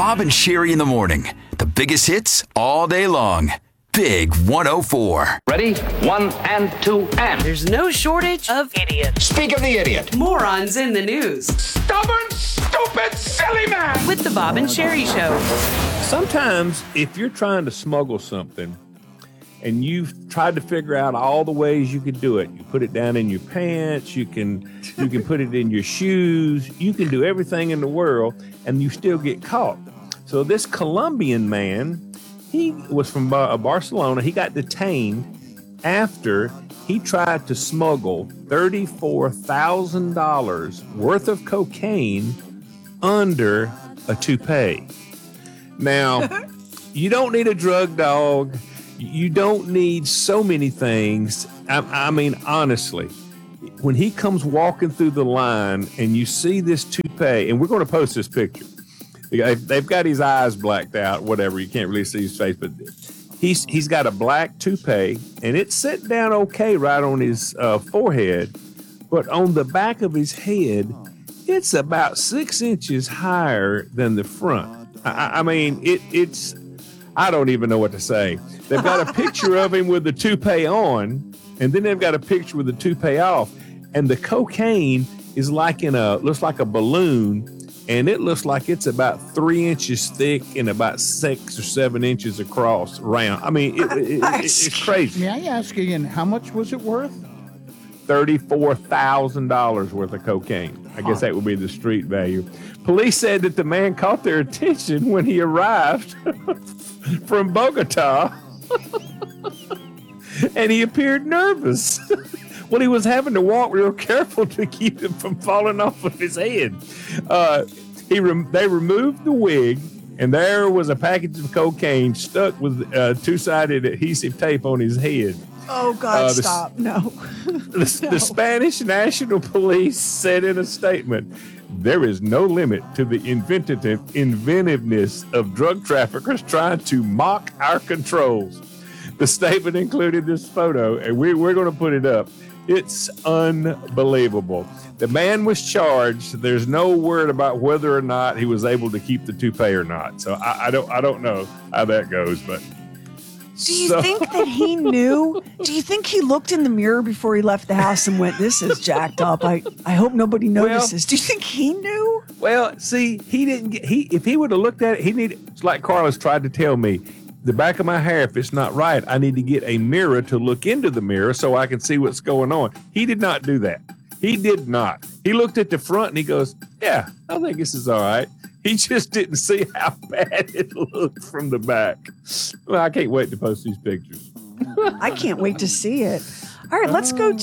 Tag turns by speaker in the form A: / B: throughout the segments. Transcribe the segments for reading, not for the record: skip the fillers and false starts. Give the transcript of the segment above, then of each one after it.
A: Bob and Sherry in the morning. The biggest hits all day long. Big 104.
B: Ready? 1 and 2 and.
C: There's no shortage of idiots.
B: Speak of the idiot.
C: Morons in the news.
B: Stubborn, stupid, silly man.
C: With the Bob and Sherry Show.
D: Sometimes if you're trying to smuggle something and you've tried to figure out all the ways you could do it, you put it down in your pants, you can put it in your shoes, you can do everything in the world and you still get caught. So this Colombian man, he was from Barcelona. He got detained after he tried to smuggle $34,000 worth of cocaine under a toupee. Now, you don't need a drug dog. You don't need so many things. I mean, honestly, when he comes walking through the line and you see this toupee, and we're going to post this picture. They've got his eyes blacked out, whatever. You can't really see his face, but he's got a black toupee, and it's set down okay right on his forehead. But on the back of his head, it's about 6 inches higher than the front. I mean, it's, I don't even know what to say. They've got a picture of him with the toupee on, and then they've got a picture with the toupee off. And the cocaine is looks like a balloon, and it looks like it's about 3 inches thick and about 6 or 7 inches across round. I mean, it's crazy.
E: May I ask again, how much was it worth?
D: $34,000 worth of cocaine. I guess that would be the street value. Police said that the man caught their attention when he arrived from Bogota, and he appeared nervous. Well, he was having to walk real careful to keep him from falling off of his head. They removed the wig, and there was a package of cocaine stuck with two-sided adhesive tape on his head.
F: Oh, God, stop. No.
D: The Spanish National Police said in a statement, "There is no limit to the inventiveness of drug traffickers trying to mock our controls." The statement included this photo, and we're going to put it up. It's unbelievable. The man was charged. There's no word about whether or not he was able to keep the toupee or not. So I don't know how that goes, but.
F: Do you think that he knew? Do you think he looked in the mirror before he left the house and went, "This is jacked up. I hope nobody notices." Do you think he knew?
D: Well, see, he didn't get, if he would have looked at it, it's like Carlos tried to tell me, the back of my hair, if it's not right, I need to get a mirror to look into the mirror so I can see what's going on. He did not do that. He did not. He looked at the front and he goes, "Yeah, I think this is all right." He just didn't see how bad it looked from the back. Well, I can't wait to post these pictures.
F: I can't wait to see it. All right, let's go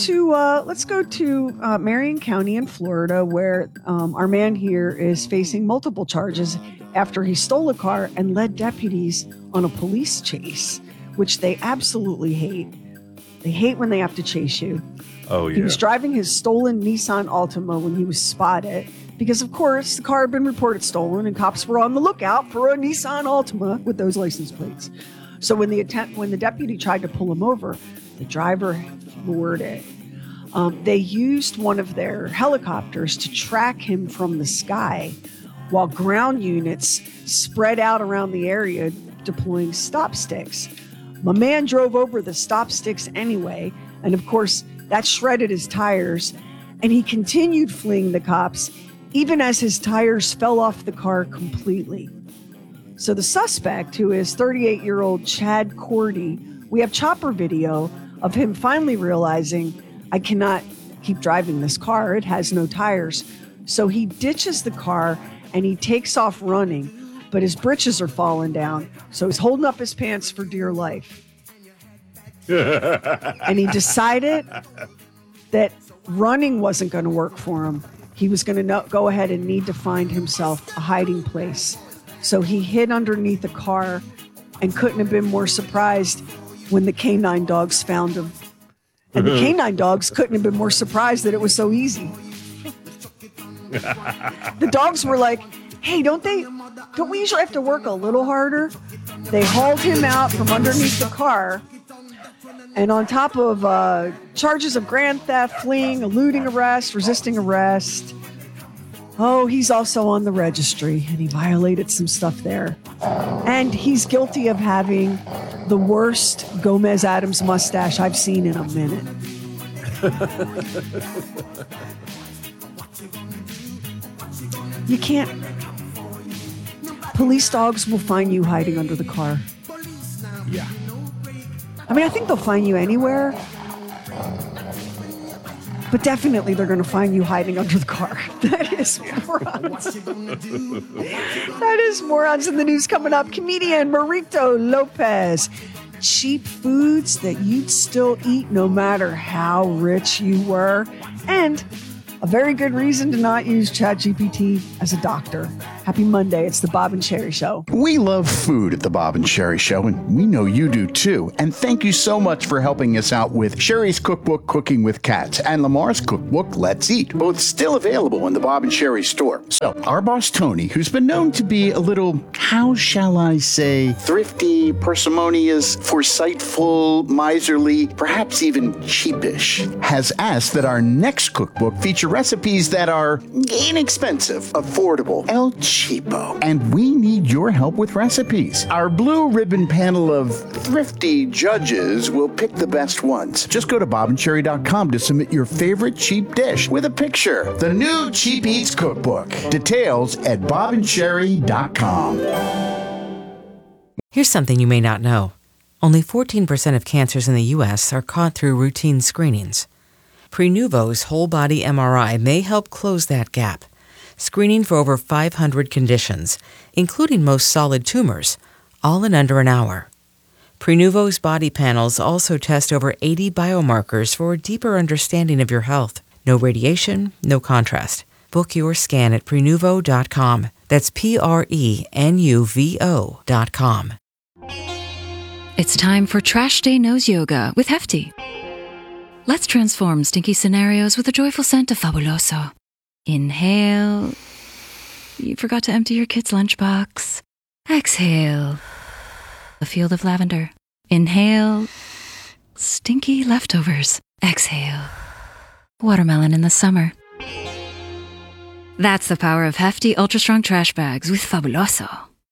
F: to Marion County in Florida, where our man here is facing multiple charges after he stole a car and led deputies on a police chase, which they absolutely hate. They hate when they have to chase you.
D: Oh, yeah.
F: He was driving his stolen Nissan Altima when he was spotted because, of course, the car had been reported stolen and cops were on the lookout for a Nissan Altima with those license plates. So when the deputy tried to pull him over, the driver floored it. They used one of their helicopters to track him from the sky while ground units spread out around the area deploying stop sticks. My man drove over the stop sticks anyway, and of course, that shredded his tires, and he continued fleeing the cops even as his tires fell off the car completely. So the suspect, who is 38-year-old Chad Cordy, we have chopper video of him finally realizing, "I cannot keep driving this car. It has no tires." So he ditches the car and he takes off running, but his britches are falling down. So he's holding up his pants for dear life. And he decided that running wasn't going to work for him. He was going to go ahead and need to find himself a hiding place. So he hid underneath a car and couldn't have been more surprised when the canine dogs found him. And the canine dogs couldn't have been more surprised that it was so easy. The dogs were like, "Hey, don't we usually have to work a little harder?" They hauled him out from underneath the car, and on top of charges of grand theft, fleeing, eluding arrest, resisting arrest, Oh, he's also on the registry, and he violated some stuff there. And he's guilty of having the worst Gomez Adams mustache I've seen in a minute. You can't. Police dogs will find you hiding under the car.
D: Yeah.
F: I mean, I think they'll find you anywhere. But definitely they're going to find you hiding under the car. That is morons. That is morons in the news coming up. Comedian Marito Lopez. Cheap foods that you'd still eat no matter how rich you were. And a very good reason to not use ChatGPT as a doctor. Happy Monday. It's the Bob and Sherry Show.
G: We love food at the Bob and Sherry Show, and we know you do too. And thank you so much for helping us out with Sherry's cookbook, Cooking with Cats, and Lamar's cookbook, Let's Eat, both still available in the Bob and Sherry store. So, our boss Tony, who's been known to be a little, how shall I say, thrifty, parsimonious, foresightful, miserly, perhaps even cheapish, has asked that our next cookbook feature recipes that are inexpensive, affordable, El Cheapo. And we need your help with recipes. Our blue ribbon panel of thrifty judges will pick the best ones. Just go to bobandcherry.com to submit your favorite cheap dish with a picture. The new Cheap Eats Cookbook. Details at bobandcherry.com.
H: Here's something you may not know. Only 14% of cancers in the U.S. are caught through routine screenings. Prenuvo's whole body MRI may help close that gap, screening for over 500 conditions, including most solid tumors, all in under an hour. Prenuvo's body panels also test over 80 biomarkers for a deeper understanding of your health. No radiation, no contrast. Book your scan at Prenuvo.com. That's Prenuvo.com.
I: It's time for Trash Day Nose Yoga with Hefty. Let's transform stinky scenarios with a joyful scent of Fabuloso. Inhale. You forgot to empty your kid's lunchbox. Exhale. A field of lavender. Inhale. Stinky leftovers. Exhale. Watermelon in the summer. That's the power of Hefty Ultra Strong Trash Bags with Fabuloso.